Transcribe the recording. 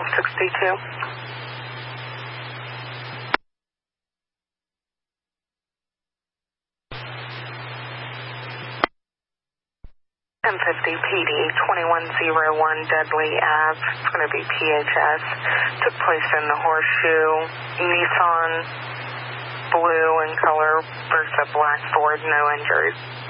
62. M50 PD 2101 Dudley Ave. It's going to be PHS. Took place in the Horseshoe. Nissan blue in color versus a black Ford. No injuries.